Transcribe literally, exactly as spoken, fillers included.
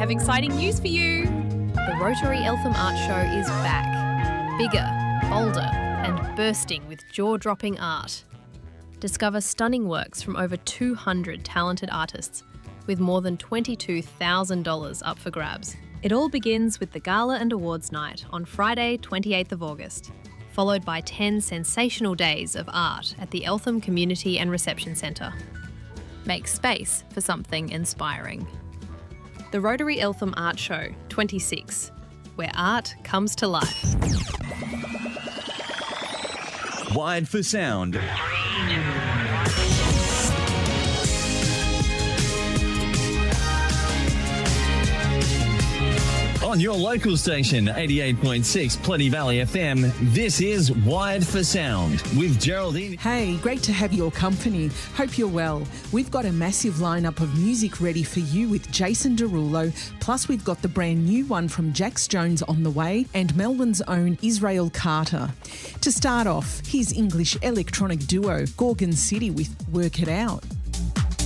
have exciting news for you. The Rotary Eltham Art Show is back. Bigger, bolder and bursting with jaw-dropping art. Discover stunning works from over two hundred talented artists with more than twenty-two thousand dollars up for grabs. It all begins with the Gala and Awards Night on Friday, twenty-eighth of August, followed by ten sensational days of art at the Eltham Community and Reception Centre. Make space for something inspiring. The Rotary Eltham Art Show twenty-six, where art comes to life. Wired for Sound. On your local station, eighty-eight point six Plenty Valley F M, this is Wired for Sound with Geraldine. Hey, great to have your company. Hope you're well. We've got a massive lineup of music ready for you with Jason Derulo, plus we've got the brand new one from Jax Jones on the way and Melbourne's own Israel Carter. To start off, here's English electronic duo Gorgon City with Work It Out.